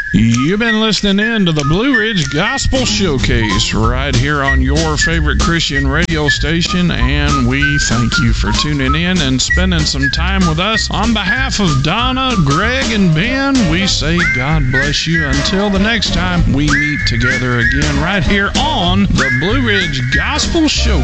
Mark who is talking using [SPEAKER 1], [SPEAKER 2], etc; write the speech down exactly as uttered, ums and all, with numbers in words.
[SPEAKER 1] You've been listening in to the Blue Ridge Gospel Showcase right here on your favorite Christian radio station, and we thank you for tuning in and spending some time with us. On behalf of Donna, Greg, and Ben, we say God bless you until the next time we meet together again right here on the Blue Ridge Gospel Showcase.